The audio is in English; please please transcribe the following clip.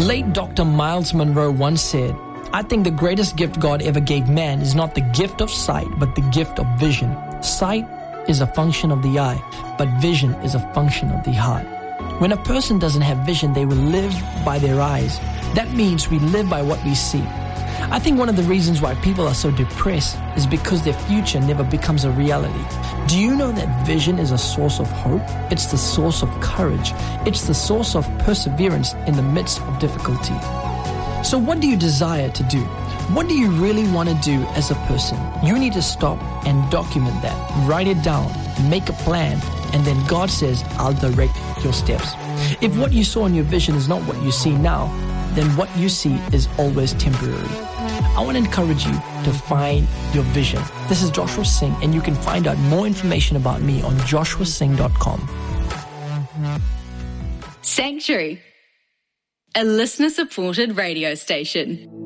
Late Dr. Miles Monroe once said, "I think the greatest gift God ever gave man is not the gift of sight, but the gift of vision. Sight is a function of the eye, but vision is a function of the heart." When a person doesn't have vision, they will live by their eyes. That means we live by what we see. I think one of the reasons why people are so depressed is because their future never becomes a reality. Do you know that vision is a source of hope? It's the source of courage. It's the source of perseverance in the midst of difficulty. So what do you desire to do? What do you really want to do as a person? You need to stop and document that. Write it down, make a plan, and then God says, "I'll direct your steps." If what you saw in your vision is not what you see now, then what you see is always temporary. I want to encourage you to find your vision. This is Joshua Singh, and you can find out more information about me on joshuasingh.com. Sanctuary, a listener-supported radio station.